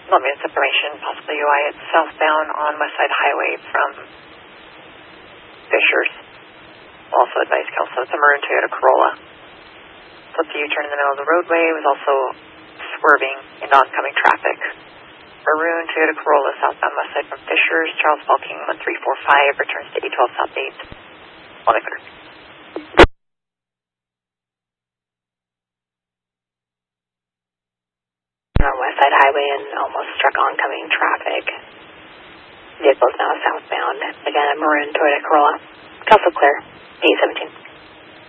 Maintenance information, possibly UI. It's southbound on West Side Highway from Fishers. Also advise Kelso. It's a maroon Toyota Corolla. Flipped a U-turn in the middle of the roadway. Was also swerving into oncoming traffic. Maroon Toyota Corolla southbound West Side from Fishers. Charles Paul King 1345 returns to 812 South 8. Only clear. On West Side Highway and almost struck oncoming traffic. Vehicles now southbound. Again, a maroon Toyota Corolla. Kelso clear. 817.